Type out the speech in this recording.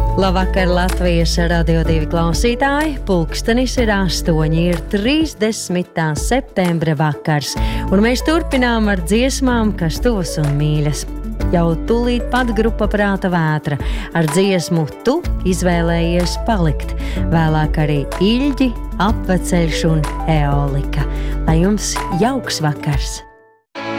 Labvakar, Latvijas Radio 2 klausītāji! Pulkstenis ir 8, ir 30. septembra vakars, un mēs turpinām ar dziesmām, kas tuvas un mīļas. Jau tūlīt pat grupa Prāta vētra ar dziesmu Tu izvēlējies palikt. Vēlāk arī Iļģi, Apveceļš un Eolika. Lai jums jauks vakars!